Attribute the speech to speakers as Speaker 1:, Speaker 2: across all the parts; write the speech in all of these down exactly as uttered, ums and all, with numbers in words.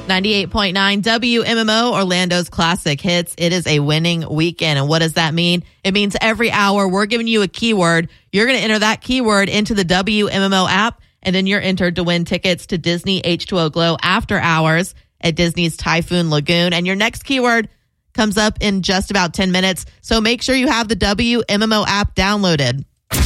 Speaker 1: ninety-eight point nine W M M O, Orlando's classic hits. It is a winning weekend. And what does that mean? It means every hour we're giving you a keyword. You're going to enter that keyword into the W M M O app, and then you're entered to win tickets to Disney H two O Glow After Hours at Disney's Typhoon Lagoon. And your next keyword comes up in just about ten minutes. So make sure you have the W M M O app downloaded.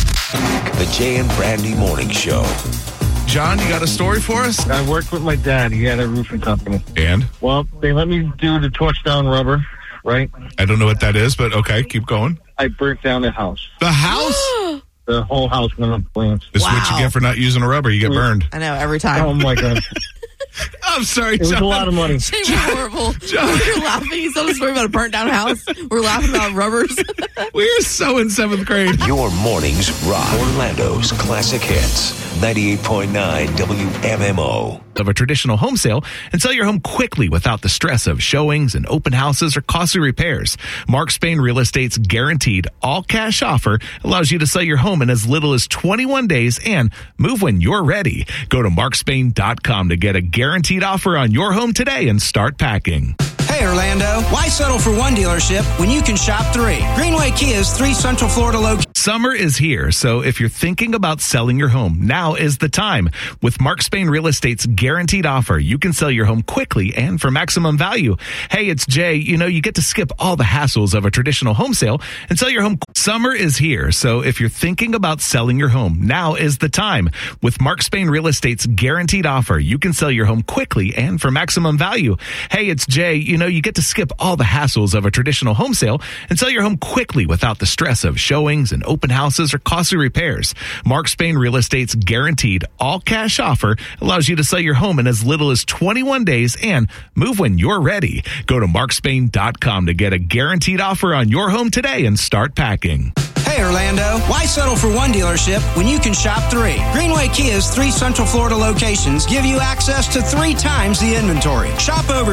Speaker 2: The Jay and Brandy Morning Show.
Speaker 3: John, you got a story for us?
Speaker 4: I worked with my dad. He had a roofing company.
Speaker 3: And?
Speaker 4: Well, they let me do the torch down rubber, right?
Speaker 3: I don't know what that is, but okay, keep going.
Speaker 4: I burnt down the house.
Speaker 3: The house?
Speaker 4: The whole house went up in flames.
Speaker 3: This is what you get for not using a rubber. You get burned.
Speaker 1: I know, every time.
Speaker 4: Oh, my God.
Speaker 3: I'm sorry,
Speaker 4: It was
Speaker 3: John.
Speaker 4: a lot of money.
Speaker 1: It was horrible.
Speaker 3: John.
Speaker 1: We were laughing. He told a story about a burnt down house. We're laughing about rubbers.
Speaker 3: We're so in seventh grade.
Speaker 2: Your mornings rock. Orlando's classic hits. ninety-eight point nine W M M O.
Speaker 5: Of a traditional home sale and sell your home quickly without the stress of showings and open houses or costly repairs. Mark Spain Real Estate's guaranteed all cash offer allows you to sell your home in as little as twenty-one days and move when you're ready. Go to mark spain dot com to get a guaranteed offer on your home today and start packing.
Speaker 6: Hey, Orlando, why settle for one dealership when you can shop three? Greenway Kia's three Central Florida locations.
Speaker 5: Summer is here, so if you're thinking about selling your home, now is the time. With Mark Spain Real Estate's guaranteed offer, you can sell your home quickly and for maximum value. Hey, it's Jay. You know, you get to skip all the hassles of a traditional home sale and sell your home. Summer is here, so if you're thinking about selling your home, now is the time. With Mark Spain Real Estate's guaranteed offer, you can sell your home quickly and for maximum value. Hey, it's Jay. You know, you get to skip all the hassles of a traditional home sale and sell your home quickly without the stress of showings and open houses or costly repairs. Mark Spain Real Estate's guaranteed all cash offer allows you to sell your home in as little as twenty-one days and move when you're ready. Go to mark spain dot com to get a guaranteed offer on your home today and start packing.
Speaker 6: Hey, Orlando, why settle for one dealership when you can shop three? Greenway Kia's three Central Florida locations give you access to three times the inventory. Shop over